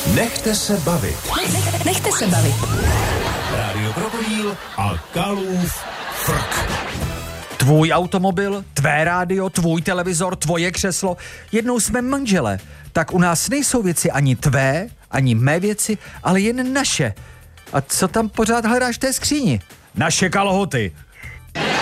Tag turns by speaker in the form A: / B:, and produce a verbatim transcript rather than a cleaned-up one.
A: Nechte se bavit.
B: Nech, nechte se bavit.
A: Rádio Krokodýl a Kalův frk.
C: Tvůj automobil, tvé rádio, tvůj televizor, tvoje křeslo. Jednou jsme manžele. Tak u nás nejsou věci ani tvé, ani mé věci, ale jen naše. A co tam pořád hledáš v té skříni? Naše kalhoty.